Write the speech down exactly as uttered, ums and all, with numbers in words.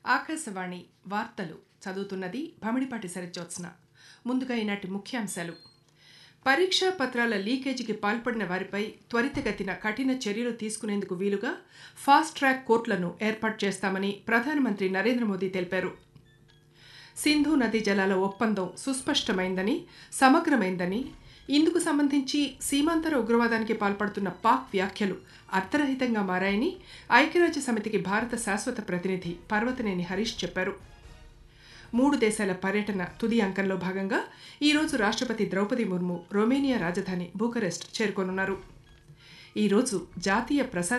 ఆకాశవాణి వార్తలు చదువుతున్నది భమిడిపాటి సరిజ్యోత్స్న. ముందుగా ఈనాటి ముఖ్యాంశాలు. పరీక్షా పత్రాల లీకేజీకి పాల్పడిన వారిపై త్వరితగతిన కఠిన చర్యలు తీసుకునేందుకు వీలుగా ఫాస్ట్ ట్రాక్ కోర్టులను ఏర్పాటు చేస్తామని ప్రధానమంత్రి నరేంద్ర మోదీ తెలిపారు. సింధు నదీ జలాల ఒప్పందం సుస్పష్టమైందని, సమగ్రమైందని, ఇందుకు సంబంధించి సీమాంతర ఉగ్రవాదానికి పాల్పడుతున్న పాక్ వ్యాఖ్యలు అర్థరహితంగా మారాయని ఐక్యరాజ్య సమితికి భారత శాశ్వత ప్రతినిధి పర్వతనేని హరీష్ చెప్పారు. మూడు దేశాల పర్యటన తుది అంకంలో భాగంగా ఈరోజు రాష్ట్రపతి ద్రౌపది ముర్ము రొమేనియా రాజధాని బుకరెస్ట్ చేరుకోనున్నారు. ఈరోజు జాతీయ ప్రసార